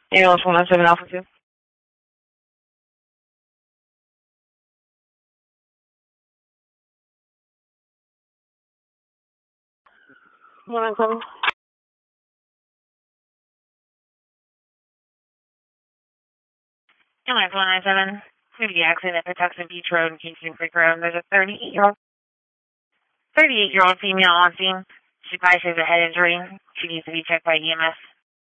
Ambulance 197 Alpha 2. One seven. Ambulance 197. Due to the accident at Patuxent Beach Road and Kingston Creek Road, there's a 38-year-old female on scene. She probably has a head injury. She needs to be checked by EMS.